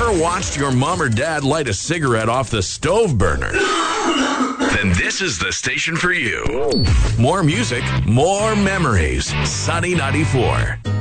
ever watched your mom or dad light a cigarette off the stove burner? Then this is the station for you. More music, more memories. Sunny 94.